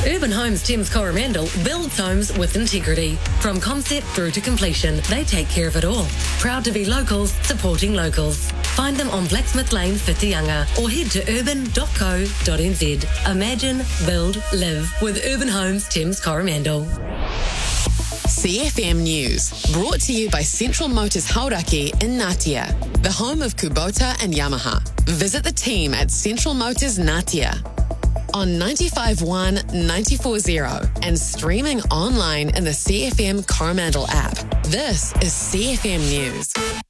Urban Homes Thames Coromandel builds homes with integrity. From concept through to completion, they take care of it all. Proud to be locals, supporting locals. Find them on Blacksmith Lane, Whitianga, or head to urban.co.nz. Imagine, build, live with Urban Homes Thames Coromandel. CFM News, brought to you by Central Motors Hauraki in Ngatea, the home of Kubota and Yamaha. Visit the team at Central Motors Ngatea on 95.1, 94.0 and streaming online in the CFM Coromandel app. This is CFM News.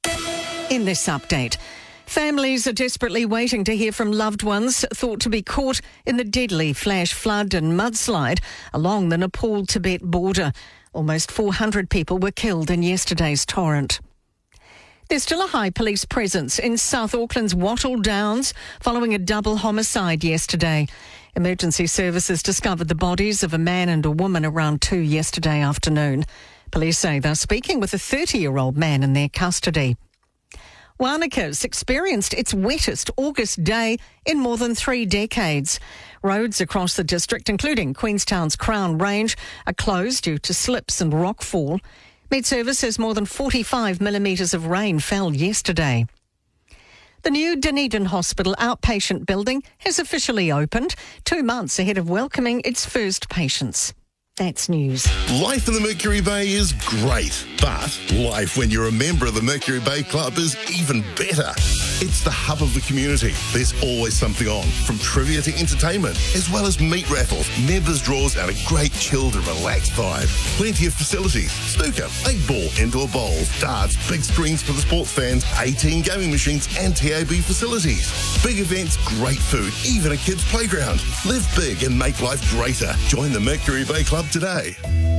In this update, families are desperately waiting to hear from loved ones thought to be caught in the deadly flash flood and mudslide along the Nepal-Tibet border. Almost 400 people were killed in yesterday's torrent. There's still a high police presence in South Auckland's Wattle Downs following a double homicide yesterday. Emergency services discovered the bodies of a man and a woman around 2 yesterday afternoon. Police say they're speaking with a 30-year-old man in their custody. Wānaka's experienced its wettest August day in more than 3 decades. Roads across the district, including Queenstown's Crown Range, are closed due to slips and rockfall. Met Service says more than 45 millimetres of rain fell yesterday. The new Dunedin Hospital outpatient building has officially opened 2 months ahead of welcoming its first patients. That's news. Life in the Mercury Bay is great, but life when you're a member of the Mercury Bay Club is even better. It's the hub of the community. There's always something on, from trivia to entertainment, as well as meat raffles, members draws, and a great chilled and relaxed vibe. Plenty of facilities: snooker, 8-ball, indoor bowls, darts, big screens for the sports fans, 18 gaming machines, and TAB facilities. Big events, great food, even a kids' playground. Live big and make life greater. Join the Mercury Bay Club today.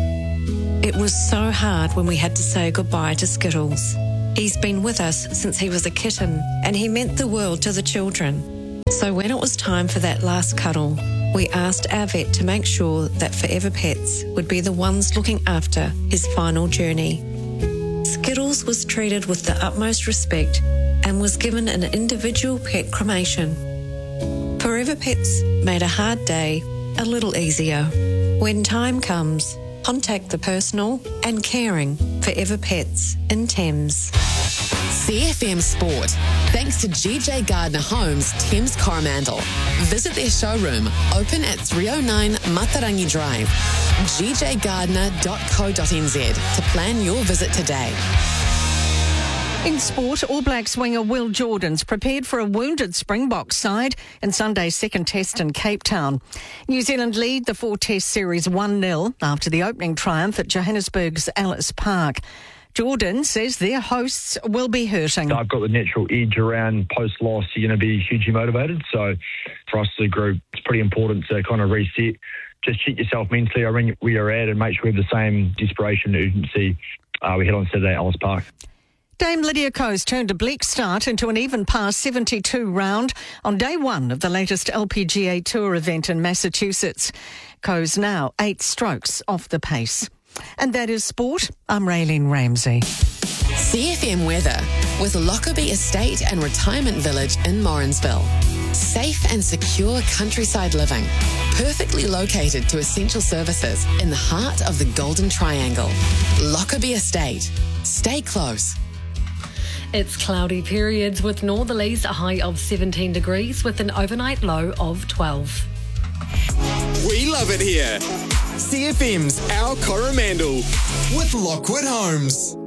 It was so hard when we had to say goodbye to Skittles. He's been with us since he was a kitten, and he meant the world to the children. So when it was time for that last cuddle, we asked our vet to make sure that Forever Pets would be the ones looking after his final journey. Skittles was treated with the utmost respect and was given an individual pet cremation. Forever Pets made a hard day a little easier. When time comes, contact the personal and caring Forever Pets in Thames. CFM Sport, thanks to GJ Gardner Homes, Thames Coromandel. Visit their showroom, open at 309 Matarangi Drive, gjgardner.co.nz to plan your visit today. In sport, All Blacks winger Will Jordan's prepared for a wounded Springbok side in Sunday's second test in Cape Town. New Zealand lead the 4-test series 1-0 after the opening triumph at Johannesburg's Ellis Park. Jordan says their hosts will be hurting. I've got the natural edge around post-loss. You're going to be hugely motivated. So for us as a group, it's pretty important to kind of reset. Just check yourself mentally around where you're at and make sure we have the same desperation and urgency we had on Saturday at Ellis Park. Dame Lydia Ko's turned a bleak start into an even par 72 round on day one of the latest LPGA Tour event in Massachusetts. Ko's now 8 strokes off the pace. And that is sport. I'm Raylene Ramsey. CFM weather with Lockerbie Estate and Retirement Village in Morrinsville. Safe and secure countryside living, perfectly located to essential services in the heart of the Golden Triangle. Lockerbie Estate. Stay close. It's cloudy periods with northerlies, a high of 17 degrees with an overnight low of 12. We love it here. CFM's Our Coromandel with Lockwood Homes.